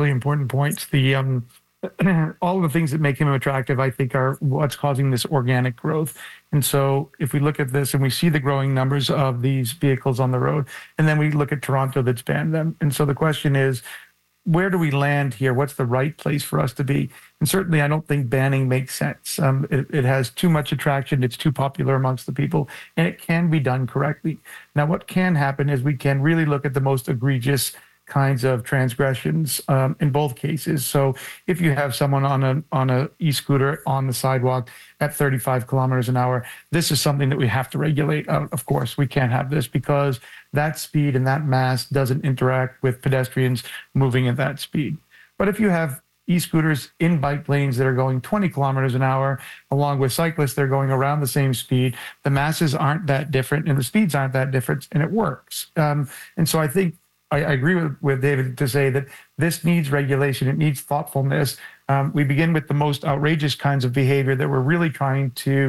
really important points. The all of the things that make him attractive, I think, are what's causing this organic growth. And so if we look at this and we see the growing numbers of these vehicles on the road, and then we look at Toronto that's banned them. And so the question is, where do we land here? What's the right place for us to be? And certainly, I don't think banning makes sense. It has too much attraction. It's too popular amongst the people, and it can be done correctly. Now, what can happen is we can really look at the most egregious kinds of transgressions in both cases. So if you have someone on a e-scooter on the sidewalk at 35 kilometers an hour, this is something that we have to regulate. Of course, we can't have this because that speed and that mass doesn't interact with pedestrians moving at that speed. But if you have e-scooters in bike lanes that are going 20 kilometers an hour, along with cyclists, they're going around the same speed, the masses aren't that different and the speeds aren't that different, and it works. And so I think I agree with David to say that this needs regulation. It needs thoughtfulness. We begin with the most outrageous kinds of behavior that we're really trying to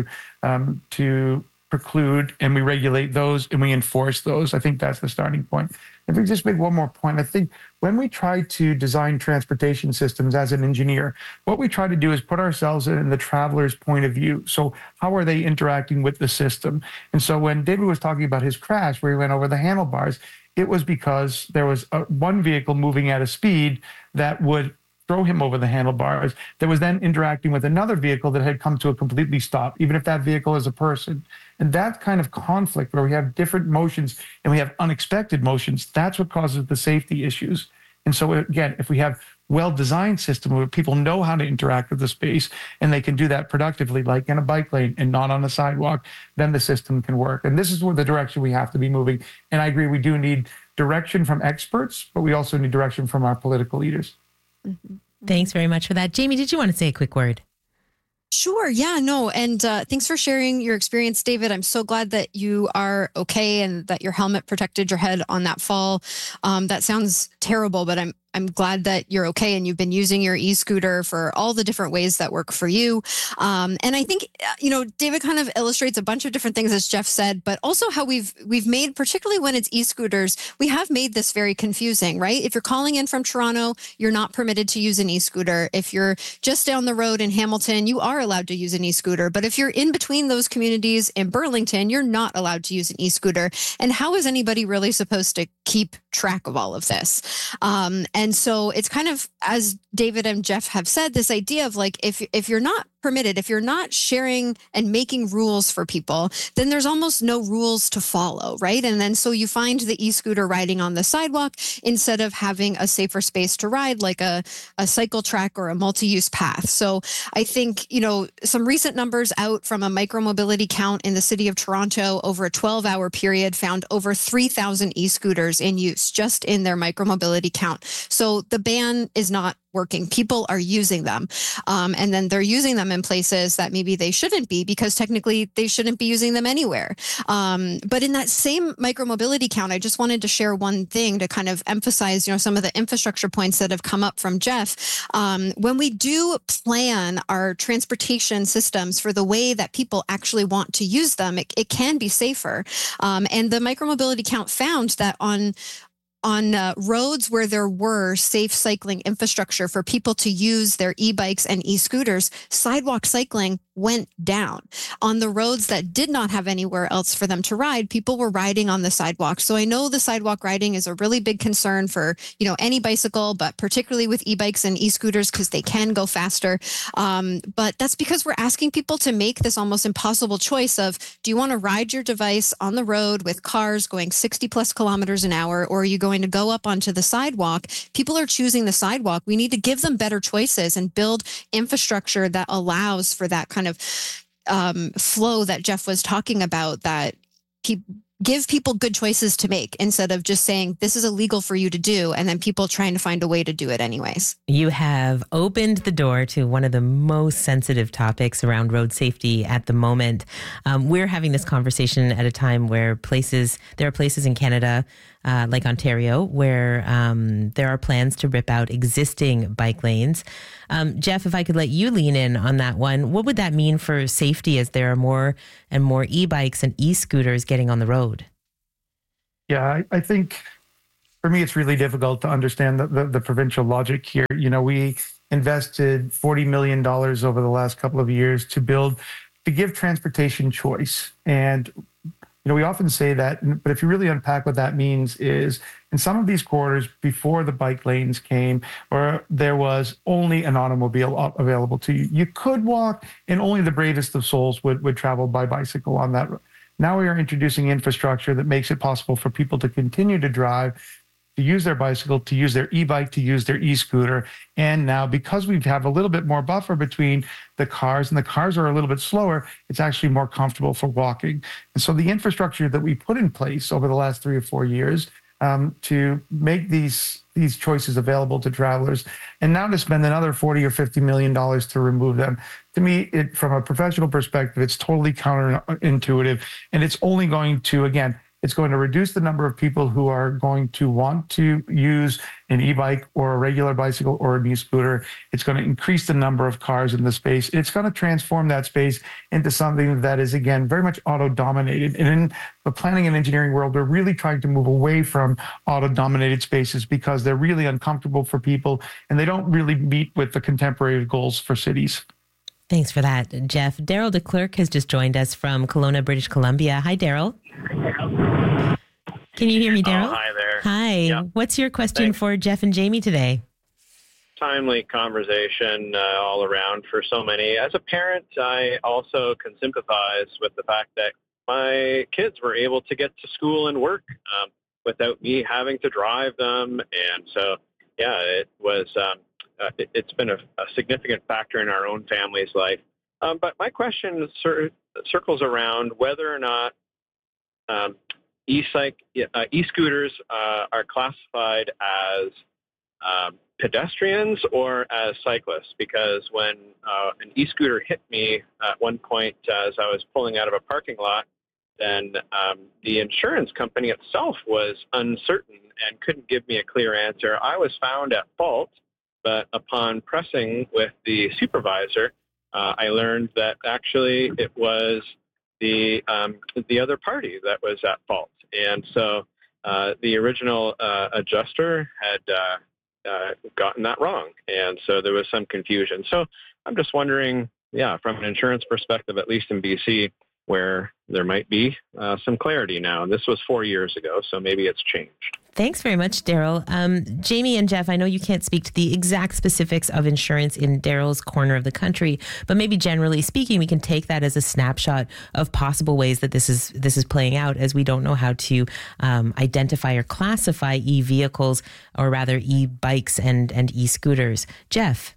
preclude, and we regulate those and we enforce those. I think that's the starting point. If we just make one more point, I think when we try to design transportation systems as an engineer, what we try to do is put ourselves in the traveler's point of view. So how are they interacting with the system? And so when David was talking about his crash where he went over the handlebars, it was because there was one vehicle moving at a speed that would throw him over the handlebars that was then interacting with another vehicle that had come to a completely stop, even if that vehicle is a person. And that kind of conflict where we have different motions and we have unexpected motions, that's what causes the safety issues. And so again, if we have well-designed system where people know how to interact with the space and they can do that productively, like in a bike lane and not on a sidewalk, then the system can work. And this is where the direction we have to be moving. And I agree, we do need direction from experts, but we also need direction from our political leaders. Mm-hmm. Thanks very much for that. Jamie, did you want to say a quick word? Sure. Yeah, no. And thanks for sharing your experience, David. I'm so glad that you are okay and that your helmet protected your head on that fall. That sounds terrible, but I'm glad that you're okay and you've been using your e-scooter for all the different ways that work for you. And I think, David kind of illustrates a bunch of different things, as Jeff said, but also how we've made, particularly when it's e-scooters, we have made this very confusing, right? If you're calling in from Toronto, you're not permitted to use an e-scooter. If you're just down the road in Hamilton, you are allowed to use an e-scooter. But if you're in between those communities in Burlington, you're not allowed to use an e-scooter. And how is anybody really supposed to keep track of all of this? And so it's kind of, as David and Jeff have said, this idea of like, if you're not permitted, if you're not sharing and making rules for people, then there's almost no rules to follow, right? And then so you find the e-scooter riding on the sidewalk instead of having a safer space to ride, like a cycle track or a multi-use path. So I think, some recent numbers out from a micromobility count in the city of Toronto over a 12-hour period found over 3,000 e-scooters in use just in their micromobility count. So the ban is not working. People are using them. And then they're using them in places that maybe they shouldn't be, because technically they shouldn't be using them anywhere. But in that same micromobility count, I just wanted to share one thing to kind of emphasize, some of the infrastructure points that have come up from Jeff. When we do plan our transportation systems for the way that people actually want to use them, it can be safer. And the micromobility count found that on roads where there were safe cycling infrastructure for people to use their e-bikes and e-scooters, sidewalk cycling went down. On the roads that did not have anywhere else for them to ride, people were riding on the sidewalk. So I know the sidewalk riding is a really big concern for, any bicycle, but particularly with e-bikes and e-scooters because they can go faster. But that's because we're asking people to make this almost impossible choice of, do you want to ride your device on the road with cars going 60 plus kilometers an hour, or are you going to go up onto the sidewalk? People are choosing the sidewalk. We need to give them better choices and build infrastructure that allows for that kind of flow that Jeff was talking about, that give people good choices to make instead of just saying this is illegal for you to do and then people trying to find a way to do it anyways. You have opened the door to one of the most sensitive topics around road safety at the moment. We're having this conversation at a time where there are places in Canada like Ontario, where there are plans to rip out existing bike lanes. Jeff, if I could let you lean in on that one, what would that mean for safety as there are more and more e-bikes and e-scooters getting on the road? Yeah, I think for me, it's really difficult to understand the provincial logic here. We invested $40 million over the last couple of years to give transportation choice. And we often say that, but if you really unpack what that means is in some of these corridors before the bike lanes came, or there was only an automobile available to you. You could walk, and only the bravest of souls would travel by bicycle on that road. Now we are introducing infrastructure that makes it possible for people to continue to drive, to use their bicycle, to use their e-bike, to use their e-scooter. And now, because we have a little bit more buffer between the cars, and the cars are a little bit slower, it's actually more comfortable for walking. And so the infrastructure that we put in place over the last 3 or 4 years to make these choices available to travelers, and now to spend another $40 or $50 million to remove them. To me, from a professional perspective, it's totally counterintuitive, and it's only going to, again, it's going to reduce the number of people who are going to want to use an e-bike or a regular bicycle or an e-scooter. It's going to increase the number of cars in the space. It's going to transform that space into something that is, again, very much auto-dominated. And in the planning and engineering world, we're really trying to move away from auto-dominated spaces because they're really uncomfortable for people and they don't really meet with the contemporary goals for cities. Thanks for that, Jeff. Daryl DeClerc has just joined us from Kelowna, British Columbia. Hi, Daryl. Can you hear me, Daryl? Oh, hi there. Hi. Yeah. What's your question Thanks. for Jeff and Jamie today? Timely conversation all around for so many. As a parent, I also can sympathize with the fact that my kids were able to get to school and work without me having to drive them. And so, yeah, it was. It's been a significant factor in our own family's life. But my question circles around whether or not e-scooters are classified as pedestrians or as cyclists, because when an e-scooter hit me at one point as I was pulling out of a parking lot, then the insurance company itself was uncertain and couldn't give me a clear answer. I was found at fault, but upon pressing with the supervisor, I learned that actually it was the other party that was at fault. And so the original adjuster had gotten that wrong. And so there was some confusion. So I'm just wondering, from an insurance perspective, at least in BC, where there might be some clarity now. And this was 4 years ago, so maybe it's changed. Thanks very much, Daryl. Jamie and Jeff, I know you can't speak to the exact specifics of insurance in Daryl's corner of the country, but maybe generally speaking, we can take that as a snapshot of possible ways that this is playing out, as we don't know how to identify or classify e-vehicles, or rather e-bikes and e-scooters. Jeff?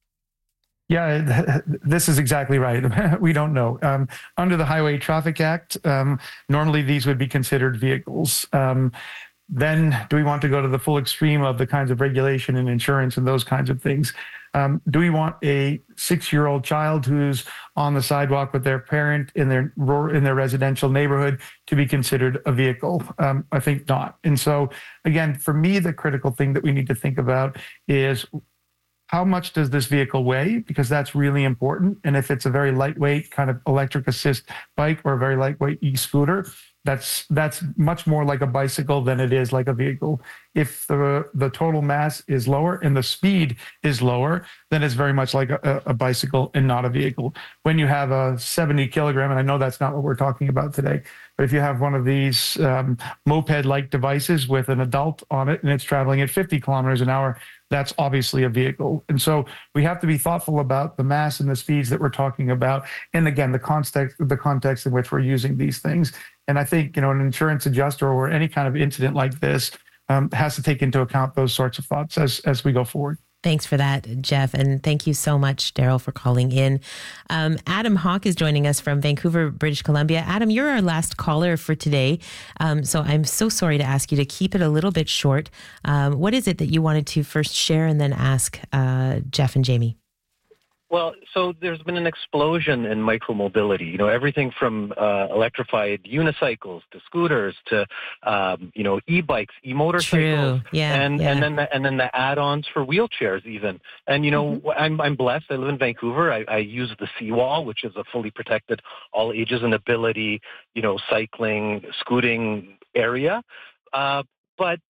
Yeah, this is exactly right. We don't know. Under the Highway Traffic Act, normally these would be considered vehicles. Then do we want to go to the full extreme of the kinds of regulation and insurance and those kinds of things? Do we want a 6-year-old child who's on the sidewalk with their parent in their residential neighborhood to be considered a vehicle? I think not. And so, again, for me, the critical thing that we need to think about is how much does this vehicle weigh? Because that's really important. And if it's a very lightweight kind of electric assist bike or a very lightweight e-scooter, that's much more like a bicycle than it is like a vehicle. If the total mass is lower and the speed is lower, then it's very much like a bicycle and not a vehicle. When you have a 70 kilogram, and I know that's not what we're talking about today, but if you have one of these moped-like devices with an adult on it and it's traveling at 50 kilometers an hour, that's obviously a vehicle. And so we have to be thoughtful about the mass and the speeds that we're talking about. And again, the context in which we're using these things. And I think, an insurance adjuster or any kind of incident like this has to take into account those sorts of thoughts as we go forward. Thanks for that, Jeff. And thank you so much, Daryl, for calling in. Adam Hawk is joining us from Vancouver, British Columbia. Adam, you're our last caller for today. So I'm so sorry to ask you to keep it a little bit short. What is it that you wanted to first share and then ask Jeff and Jamie? Well, so there's been an explosion in micromobility, everything from electrified unicycles to scooters to, e-bikes, e-motorcycles. True. Yeah, and then the add-ons for wheelchairs even. And, I'm blessed. I live in Vancouver. I use the Seawall, which is a fully protected all ages and ability, cycling, scooting area. But,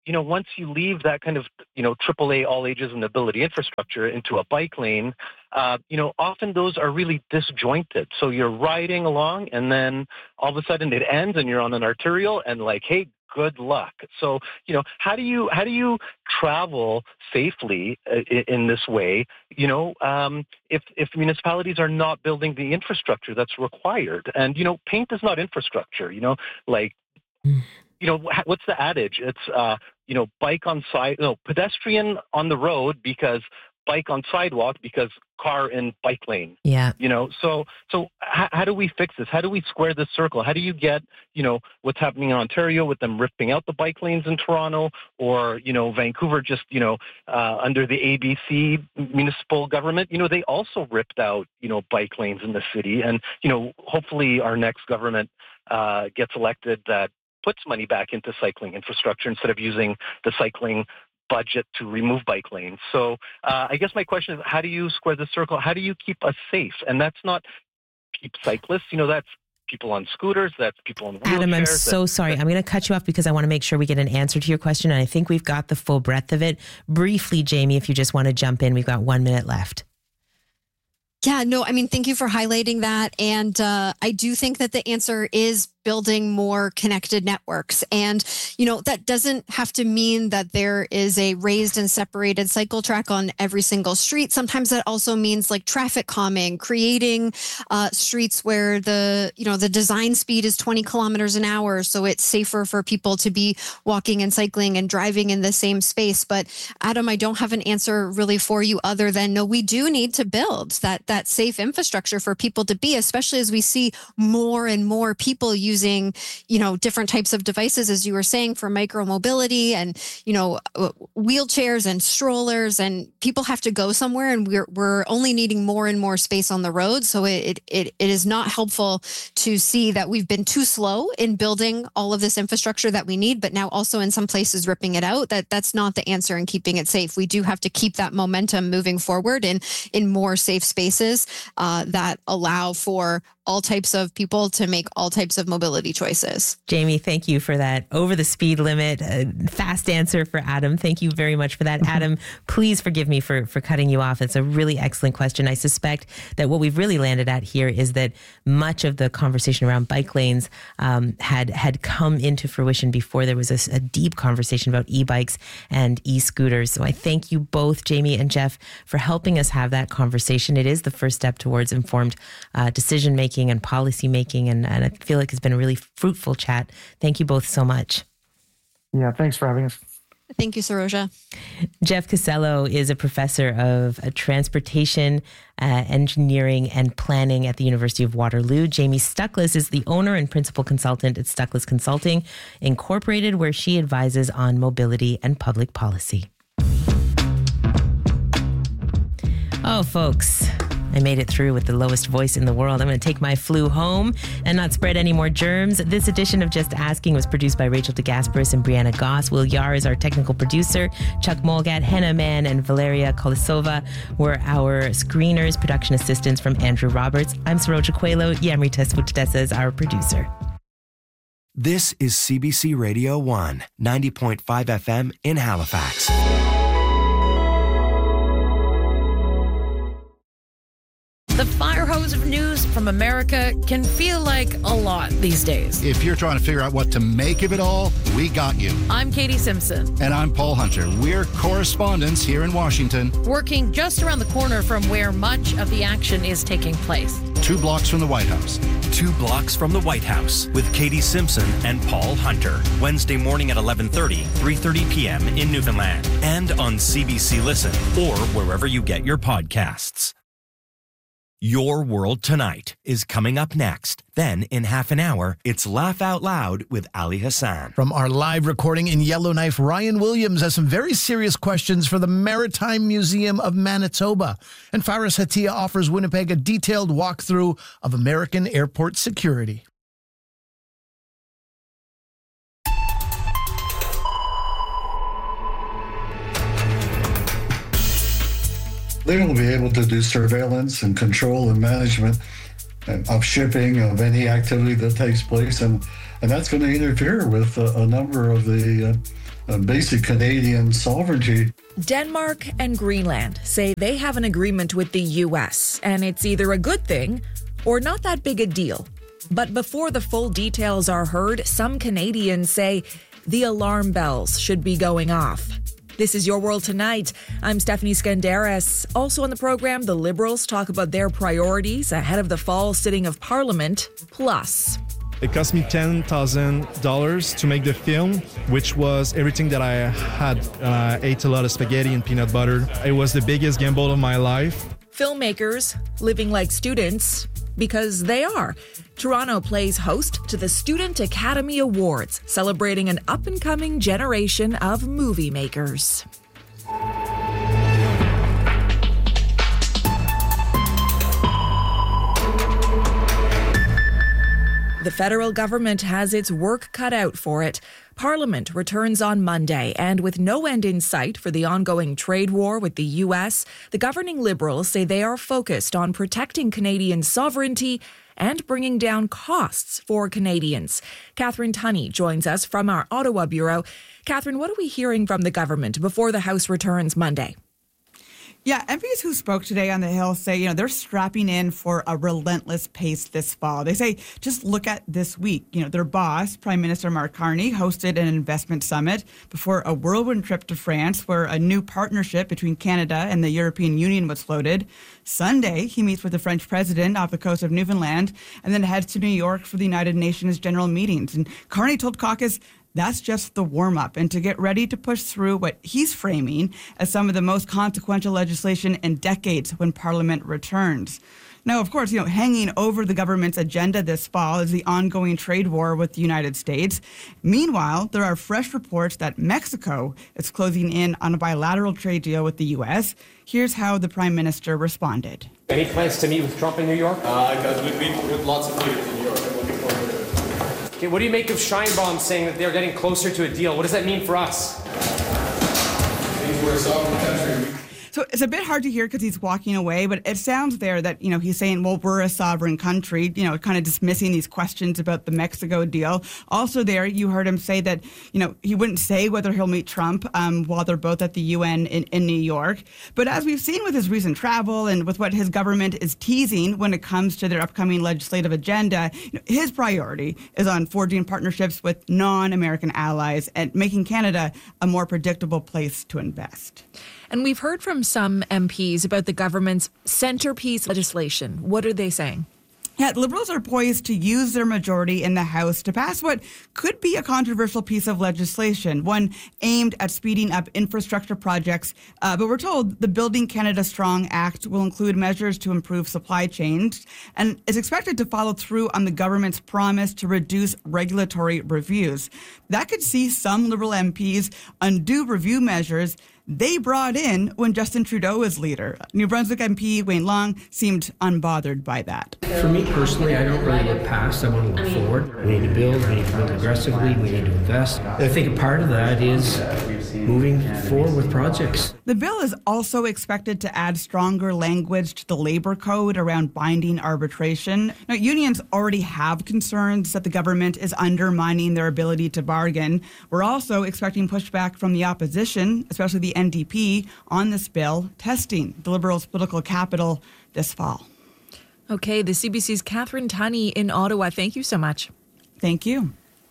once you leave that kind of, AAA all ages and ability infrastructure into a bike lane, often those are really disjointed. So you're riding along and then all of a sudden it ends and you're on an arterial and like, hey, good luck. So, how do you travel safely in this way? If municipalities are not building the infrastructure that's required, and paint is not infrastructure. What's the adage? It's bike on side, pedestrian on the road because bike on sidewalk because car in bike lane. Yeah. So how do we fix this? How do we square this circle? How do you get, what's happening in Ontario with them ripping out the bike lanes in Toronto, or, Vancouver just, under the ABC municipal government, they also ripped out, bike lanes in the city. And, hopefully our next government gets elected that puts money back into cycling infrastructure instead of using the cycling budget to remove bike lanes. So I guess my question is, how do you square the circle? How do you keep us safe? And that's not keep cyclists, that's people on scooters, that's people on wheelchairs. Adam, I'm so sorry. I'm going to cut you off because I want to make sure we get an answer to your question. And I think we've got the full breadth of it. Briefly, Jamie, if you just want to jump in, we've got 1 minute left. Yeah, no, thank you for highlighting that. And I do think that the answer is building more connected networks. And, that doesn't have to mean that there is a raised and separated cycle track on every single street. Sometimes that also means like traffic calming, creating streets where the design speed is 20 kilometers an hour. So it's safer for people to be walking and cycling and driving in the same space. But Adam, I don't have an answer really for you other than, no, we do need to build that safe infrastructure for people to be, especially as we see more and more people using, different types of devices, as you were saying, for micromobility and, wheelchairs and strollers, and people have to go somewhere, and we're only needing more and more space on the road. So it is not helpful to see that we've been too slow in building all of this infrastructure that we need, but now also in some places ripping it out. That's not the answer in keeping it safe. We do have to keep that momentum moving forward in more safe spaces that allow for all types of people to make all types of mobility choices. Jamie, thank you for that over the speed limit, fast answer for Adam. Thank you very much for that. Adam, please forgive me for cutting you off. It's a really excellent question. I suspect that what we've really landed at here is that much of the conversation around bike lanes had come into fruition before there was a deep conversation about e-bikes and e-scooters. So I thank you both, Jamie and Jeff, for helping us have that conversation. It is the first step towards informed decision-making and policy making, and I feel like it's been a really fruitful chat. Thank you both so much. Yeah, thanks for having us. Thank you, Saroja. Jeff Casello is a professor of transportation, engineering, and planning at the University of Waterloo. Jamie Stuckless is the owner and principal consultant at Stuckless Consulting Incorporated, where she advises on mobility and public policy. Oh, folks, I made it through with the lowest voice in the world. I'm going to take my flu home and not spread any more germs. This edition of Just Asking was produced by Rachel DeGasperis and Brianna Goss. Will Yar is our technical producer. Chuck Molgat, Henna Mann, and Valeria Kolisova were our screeners, production assistants from Andrew Roberts. I'm Saroja Coelho. Yamrita Swutdesa is our producer. This is CBC Radio 1, 90.5 FM in Halifax. The fire hose of news from America can feel like a lot these days. If you're trying to figure out what to make of it all, we got you. I'm Katie Simpson. And I'm Paul Hunter. We're correspondents here in Washington. Working just around the corner from where much of the action is taking place. 2 blocks from the White House. 2 blocks from the White House with Katie Simpson and Paul Hunter. Wednesday morning at 11:30, 3:30 p.m. in Newfoundland. And on CBC Listen or wherever you get your podcasts. Your World Tonight is coming up next. Then, in half an hour, it's Laugh Out Loud with Ali Hassan. From our live recording in Yellowknife, Ryan Williams has some very serious questions for the Maritime Museum of Manitoba. And Faris Hatia offers Winnipeg a detailed walkthrough of American airport security. They will be able to do surveillance and control and management of shipping, of any activity that takes place, and that's going to interfere with a number of the basic Canadian sovereignty. Denmark and Greenland say they have an agreement with the U.S., and it's either a good thing or not that big a deal. But before the full details are heard, some Canadians say the alarm bells should be going off. This is Your World Tonight. I'm Stephanie Skandaris. Also on the program, the Liberals talk about their priorities ahead of the fall sitting of Parliament. Plus, it cost me $10,000 to make the film, which was everything that I had. I ate a lot of spaghetti and peanut butter. It was the biggest gamble of my life. Filmmakers living like students, because they are. Toronto plays host to the Student Academy Awards, celebrating an up-and-coming generation of movie makers. The federal government has its work cut out for it. Parliament returns on Monday, and with no end in sight for the ongoing trade war with the U.S., the governing Liberals say they are focused on protecting Canadian sovereignty and bringing down costs for Canadians. Catherine Tunney joins us from our Ottawa bureau. Catherine, what are we hearing from the government before the House returns Monday? Yeah, MPs who spoke today on the Hill say, they're strapping in for a relentless pace this fall. They say, just look at this week. Their boss, Prime Minister Mark Carney, hosted an investment summit before a whirlwind trip to France where a new partnership between Canada and the European Union was floated. Sunday, he meets with the French president off the coast of Newfoundland and then heads to New York for the United Nations general meetings. And Carney told caucus that's just the warm-up, and to get ready to push through what he's framing as some of the most consequential legislation in decades when Parliament returns. Now, of course, hanging over the government's agenda this fall is the ongoing trade war with the United States. Meanwhile, there are fresh reports that Mexico is closing in on a bilateral trade deal with the U.S. Here's how the Prime Minister responded. Any plans to meet with Trump in New York? We meet with lots of leaders in New York. I'm looking forward to it. Okay, what do you make of Sheinbaum saying that they're getting closer to a deal? What does that mean for us? It means we're a sovereign country. So it's a bit hard to hear because he's walking away, but it sounds there that, he's saying, well, we're a sovereign country, kind of dismissing these questions about the Mexico deal. Also there, you heard him say that, he wouldn't say whether he'll meet Trump while they're both at the UN in New York. But as we've seen with his recent travel and with what his government is teasing when it comes to their upcoming legislative agenda, his priority is on forging partnerships with non-American allies and making Canada a more predictable place to invest. And we've heard from some MPs about the government's centerpiece legislation. What are they saying? Yeah, Liberals are poised to use their majority in the House to pass what could be a controversial piece of legislation, one aimed at speeding up infrastructure projects. But we're told the Building Canada Strong Act will include measures to improve supply chains and is expected to follow through on the government's promise to reduce regulatory reviews. That could see some Liberal MPs undo review measures they brought in when Justin Trudeau was leader. New Brunswick MP Wayne Long seemed unbothered by that. For me personally, I don't really look past. I want to look forward. We need to build aggressively. We need to invest. I think a part of that is moving forward with projects. The bill is also expected to add stronger language to the labor code around binding arbitration. Now, unions already have concerns that the government is undermining their ability to bargain. We're also expecting pushback from the opposition, especially the NDP, on this bill, testing the Liberals' political capital this fall. Okay, the CBC's Catherine Tunney in Ottawa. Thank you so much. Thank you.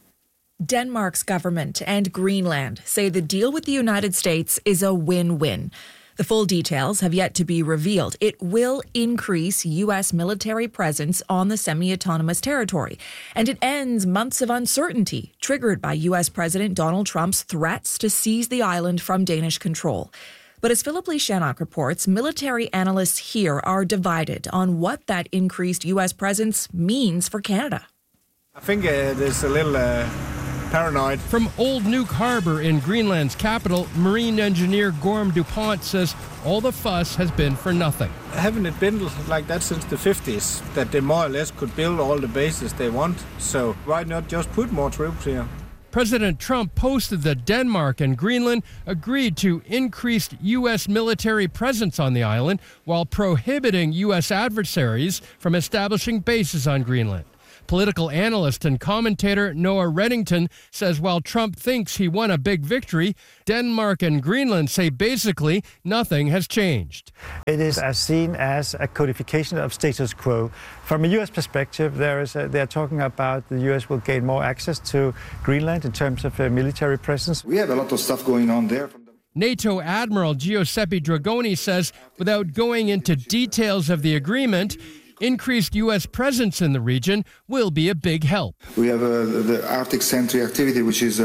Denmark's government and Greenland say the deal with the United States is a win-win. The full details have yet to be revealed. It will increase U.S. military presence on the semi-autonomous territory, and it ends months of uncertainty triggered by U.S. President Donald Trump's threats to seize the island from Danish control. But as Philip Lee Shannock reports, military analysts here are divided on what that increased U.S. presence means for Canada. I think there's a little paranoid. From Old Nuke Harbor in Greenland's capital, marine engineer Gorm DuPont says all the fuss has been for nothing. Haven't it been like that since the 50s, that they more or less could build all the bases they want? So why not just put more troops here? President Trump posted that Denmark and Greenland agreed to increased U.S. military presence on the island while prohibiting U.S. adversaries from establishing bases on Greenland. Political analyst and commentator Noah Reddington says while Trump thinks he won a big victory, Denmark and Greenland say basically nothing has changed. It is as seen as a codification of status quo. From a U.S. perspective, they're talking about the U.S. will gain more access to Greenland in terms of military presence. We have a lot of stuff going on there. NATO Admiral Giuseppe Dragoni says without going into details of the agreement, increased U.S. presence in the region will be a big help. We have the Arctic Sentry activity, which is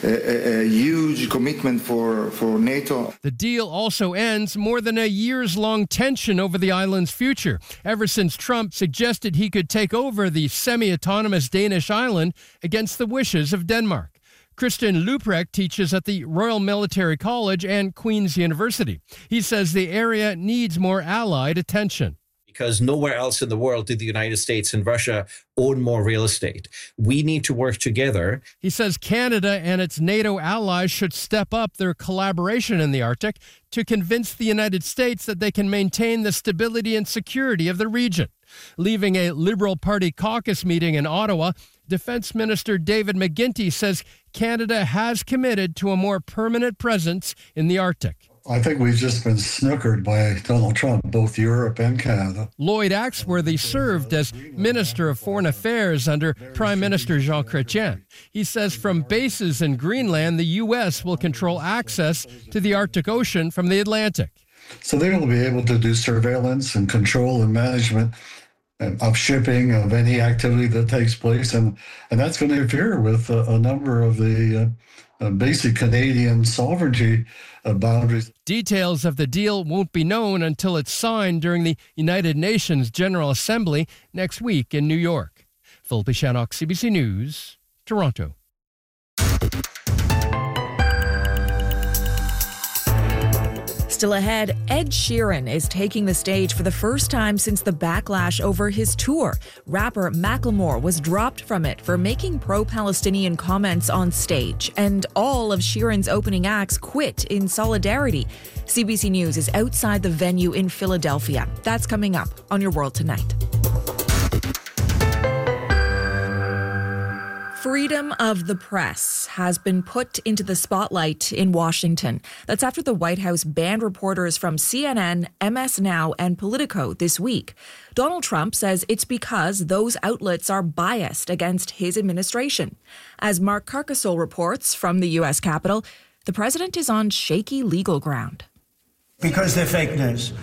a huge commitment for NATO. The deal also ends more than a years-long tension over the island's future, ever since Trump suggested he could take over the semi-autonomous Danish island against the wishes of Denmark. Christian Luprecht teaches at the Royal Military College and Queen's University. He says the area needs more allied attention. Because nowhere else in the world do the United States and Russia own more real estate. We need to work together. He says Canada and its NATO allies should step up their collaboration in the Arctic to convince the United States that they can maintain the stability and security of the region. Leaving a Liberal Party caucus meeting in Ottawa, Defense Minister David McGuinty says Canada has committed to a more permanent presence in the Arctic. I think we've just been snookered by Donald Trump, both Europe and Canada. Lloyd Axworthy served as Minister of Foreign Affairs under Prime Minister Jean Chrétien. He says from bases in Greenland, the U.S. will control access to the Arctic Ocean from the Atlantic. So they will be able to do surveillance and control and management of shipping, of any activity that takes place. And that's going to interfere with a number of the basic Canadian sovereignty boundaries. Details of the deal won't be known until it's signed during the United Nations General Assembly next week in New York. Phil Pishanok, CBC News, Toronto. Still ahead, Ed Sheeran is taking the stage for the first time since the backlash over his tour. Rapper Macklemore was dropped from it for making pro-Palestinian comments on stage, and all of Sheeran's opening acts quit in solidarity. CBC News is outside the venue in Philadelphia. That's coming up on Your World Tonight. Freedom of the press has been put into the spotlight in Washington. That's after the White House banned reporters from CNN, MS Now, and Politico this week. Donald Trump says it's because those outlets are biased against his administration. As Mark Carcasole reports from the U.S. Capitol, the president is on shaky legal ground. Because they're fake news.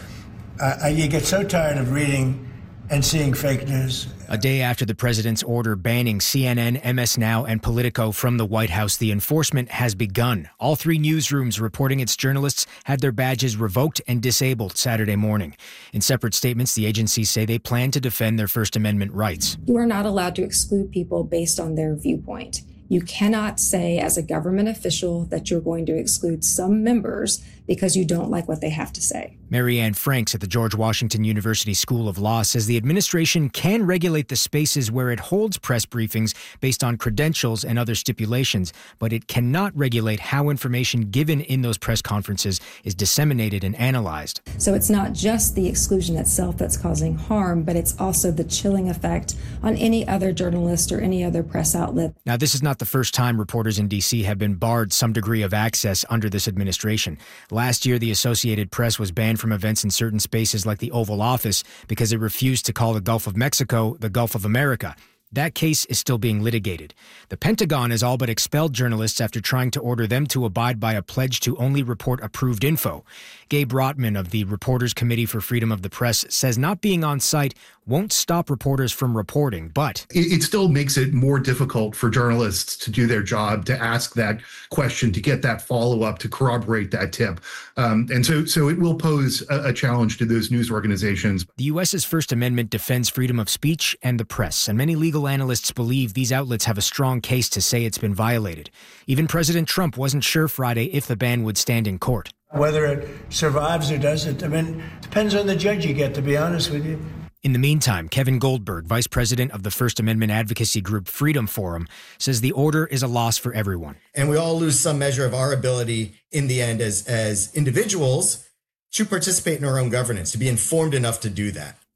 You get so tired of reading and seeing fake news. A day after the president's order banning CNN, MS Now, and Politico from the White House, the enforcement has begun. All three newsrooms reporting its journalists had their badges revoked and disabled Saturday morning. In separate statements, the agencies say they plan to defend their First Amendment rights. You are not allowed to exclude people based on their viewpoint. You cannot say as a government official that you're going to exclude some members because you don't like what they have to say. Marianne Franks at the George Washington University School of Law says the administration can regulate the spaces where it holds press briefings based on credentials and other stipulations, but it cannot regulate how information given in those press conferences is disseminated and analyzed. So it's not just the exclusion itself that's causing harm, but it's also the chilling effect on any other journalist or any other press outlet. Now, this is not the first time reporters in D.C. have been barred some degree of access under this administration. Last year, the Associated Press was banned from events in certain spaces like the Oval Office because it refused to call the Gulf of Mexico the Gulf of America. That case is still being litigated. The Pentagon has all but expelled journalists after trying to order them to abide by a pledge to only report approved info. Gabe Rotman of the Reporters Committee for Freedom of the Press says not being on site won't stop reporters from reporting, but it still makes it more difficult for journalists to do their job, to ask that question, to get that follow-up, to corroborate that tip. And so it will pose a challenge to those news organizations. The U.S.'s First Amendment defends freedom of speech and the press, and many legal analysts believe these outlets have a strong case to say it's been violated. Even President Trump wasn't sure Friday if the ban would stand in court. Whether it survives or doesn't, depends on the judge you get, to be honest with you. In the meantime, Kevin Goldberg, vice president of the First Amendment advocacy group Freedom Forum, says the order is a loss for everyone. And we all lose some measure of our ability in the end as individuals to participate in our own governance, to be informed enough to do that.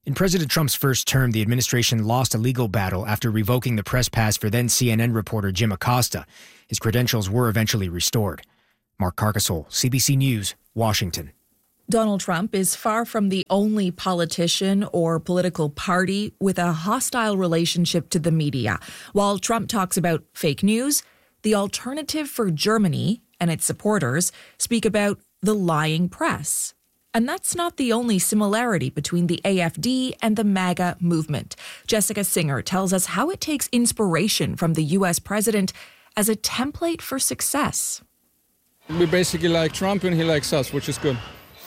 In President Trump's first term, the administration lost a legal battle after revoking the press pass for then CNN reporter Jim Acosta. His credentials were eventually restored. Mark Carcasole, CBC News, Washington. Donald Trump is far from the only politician or political party with a hostile relationship to the media. While Trump talks about fake news, the Alternative for Germany and its supporters speak about the lying press. And that's not the only similarity between the AfD and the MAGA movement. Jessica Singer tells us how it takes inspiration from the U.S. president as a template for success. We basically like Trump and he likes us, which is good.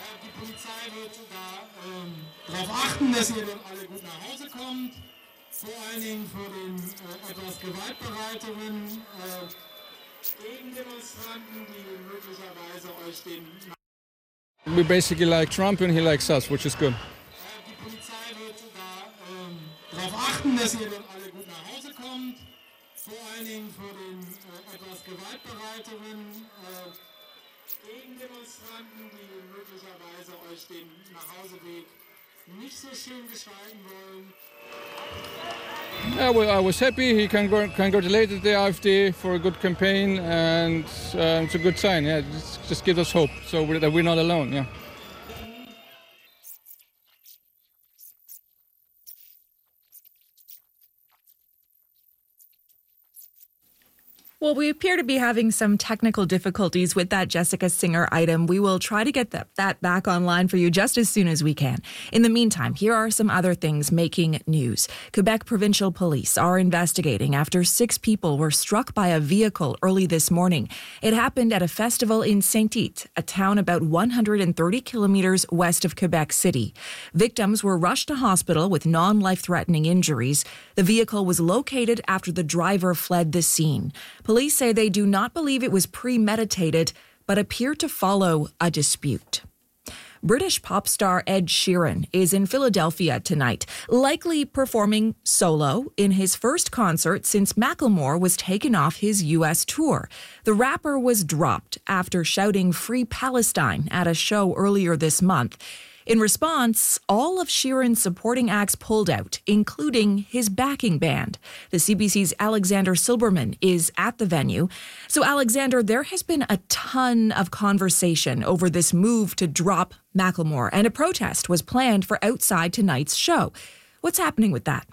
We basically like Trump and he likes us, which is good. Yeah, well, I was happy. He congratulated the AfD for a good campaign, and it's a good sign. Yeah, just gives us hope, so that we're not alone. Yeah. Well, we appear to be having some technical difficulties with that Jessica Singer item. We will try to get that back online for you just as soon as we can. In the meantime, here are some other things making news. Quebec Provincial Police are investigating after 6 people were struck by a vehicle early this morning. It happened at a festival in Saint-Tite, a town about 130 kilometers west of Quebec City. Victims were rushed to hospital with non-life-threatening injuries. The vehicle was located after the driver fled the scene. Police say they do not believe it was premeditated, but appear to follow a dispute. British pop star Ed Sheeran is in Philadelphia tonight, likely performing solo in his first concert since Macklemore was taken off his U.S. tour. The rapper was dropped after shouting "Free Palestine" at a show earlier this month. In response, all of Sheeran's supporting acts pulled out, including his backing band. The CBC's Alexander Silberman is at the venue. So, Alexander, there has been a ton of conversation over this move to drop Macklemore, and a protest was planned for outside tonight's show. What's happening with that?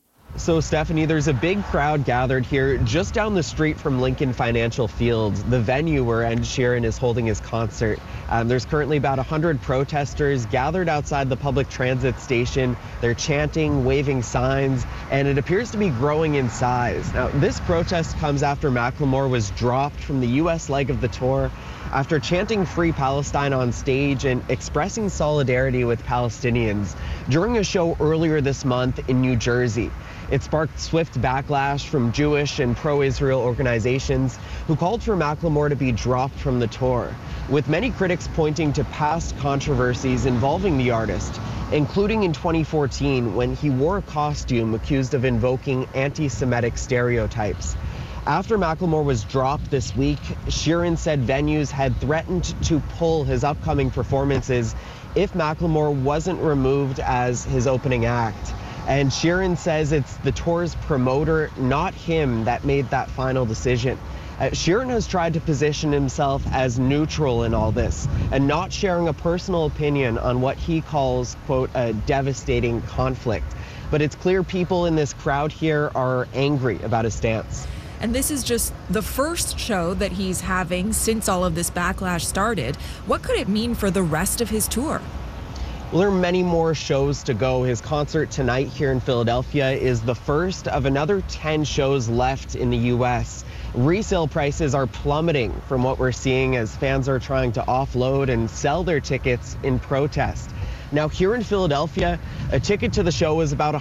So, Stephanie, there's a big crowd gathered here just down the street from Lincoln Financial Field, the venue where Ed Sheeran is holding his concert. There's currently about 100 protesters gathered outside the public transit station. They're chanting, waving signs, and it appears to be growing in size. Now, this protest comes after Macklemore was dropped from the U.S. leg of the tour after chanting "Free Palestine" on stage and expressing solidarity with Palestinians during a show earlier this month in New Jersey. It sparked swift backlash from Jewish and pro-Israel organizations who called for Macklemore to be dropped from the tour, with many critics pointing to past controversies involving the artist, including in 2014 when he wore a costume accused of invoking anti-Semitic stereotypes. After Macklemore was dropped this week, Sheeran said venues had threatened to pull his upcoming performances if Macklemore wasn't removed as his opening act. And Sheeran says it's the tour's promoter, not him, that made that final decision. Sheeran has tried to position himself as neutral in all this and not sharing a personal opinion on what he calls, quote, a devastating conflict. But it's clear people in this crowd here are angry about his stance. And this is just the first show that he's having since all of this backlash started. What could it mean for the rest of his tour? Well, there are many more shows to go. His concert tonight here in Philadelphia is the first of another 10 shows left in the U.S. Resale prices are plummeting from what we're seeing as fans are trying to offload and sell their tickets in protest. Now, here in Philadelphia, a ticket to the show was about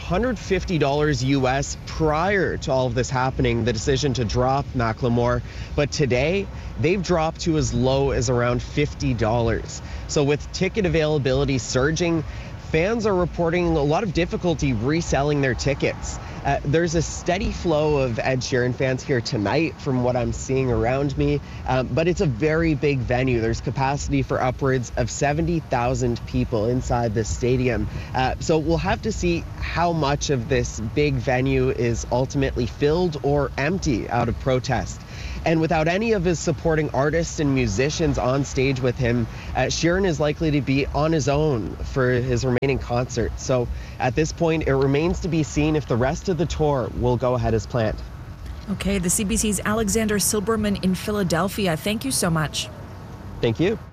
$150 US prior to all of this happening, the decision to drop Macklemore. But today, they've dropped to as low as around $50. So with ticket availability surging, fans are reporting a lot of difficulty reselling their tickets. There's a steady flow of Ed Sheeran fans here tonight from what I'm seeing around me, but it's a very big venue. There's capacity for upwards of 70,000 people inside this stadium. So we'll have to see how much of this big venue is ultimately filled or empty out of protest. And without any of his supporting artists and musicians on stage with him, Sheeran is likely to be on his own for his remaining concert. So at this point, it remains to be seen if the rest of the tour will go ahead as planned. Okay, the CBC's Alexander Silberman in Philadelphia. Thank you so much. Thank you.